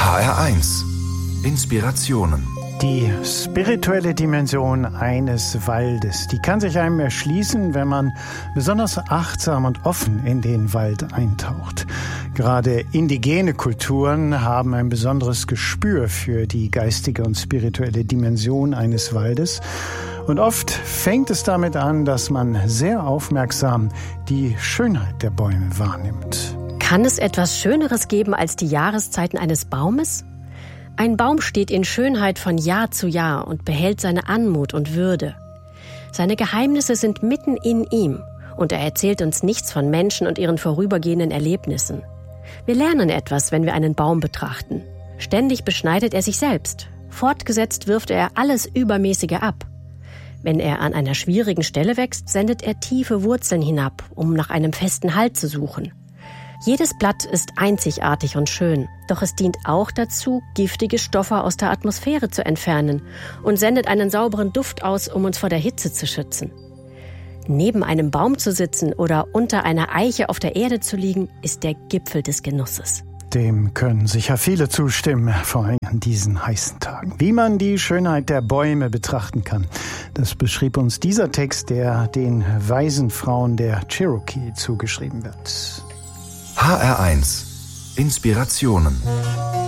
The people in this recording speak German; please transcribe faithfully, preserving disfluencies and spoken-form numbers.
H R eins Inspirationen. Die spirituelle Dimension eines Waldes, die kann sich einem erschließen, wenn man besonders achtsam und offen in den Wald eintaucht. Gerade indigene Kulturen haben ein besonderes Gespür für die geistige und spirituelle Dimension eines Waldes. Und oft fängt es damit an, dass man sehr aufmerksam die Schönheit der Bäume wahrnimmt. Kann es etwas Schöneres geben als die Jahreszeiten eines Baumes? Ein Baum steht in Schönheit von Jahr zu Jahr und behält seine Anmut und Würde. Seine Geheimnisse sind mitten in ihm und er erzählt uns nichts von Menschen und ihren vorübergehenden Erlebnissen. Wir lernen etwas, wenn wir einen Baum betrachten. Ständig beschneidet er sich selbst. Fortgesetzt wirft er alles Übermäßige ab. Wenn er an einer schwierigen Stelle wächst, sendet er tiefe Wurzeln hinab, um nach einem festen Halt zu suchen. Jedes Blatt ist einzigartig und schön, doch es dient auch dazu, giftige Stoffe aus der Atmosphäre zu entfernen und sendet einen sauberen Duft aus, um uns vor der Hitze zu schützen. Neben einem Baum zu sitzen oder unter einer Eiche auf der Erde zu liegen, ist der Gipfel des Genusses. Dem können sicher viele zustimmen, vor allem an diesen heißen Tagen. Wie man die Schönheit der Bäume betrachten kann, das beschrieb uns dieser Text, der den weisen Frauen der Cherokee zugeschrieben wird. H R eins Inspirationen.